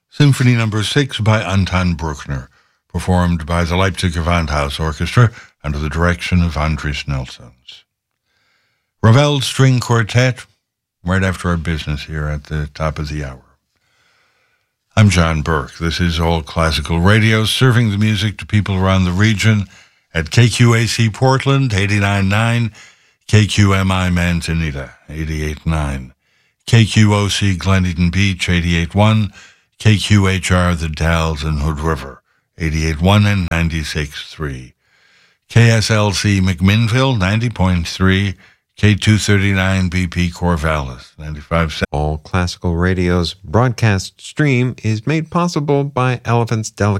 Symphony No. 6 by Anton Bruckner, performed by the Leipzig Gewandhaus Orchestra under the direction of Andris Nelsons. Ravel String Quartet, right after our business here at the top of the hour. I'm John Burke. This is All Classical Radio, serving the music to people around the region at KQAC Portland, 89.9, KQMI Manzanita, 88.9, KQOC Glen Eden Beach, 88.1, KQHR The Dalles and Hood River, 88.1 and 96.3, KSLC McMinnville, 90.3, K239 BP Corvallis, 95.7. All Classical Radio's broadcast stream is made possible by Elephant's Delicatessen.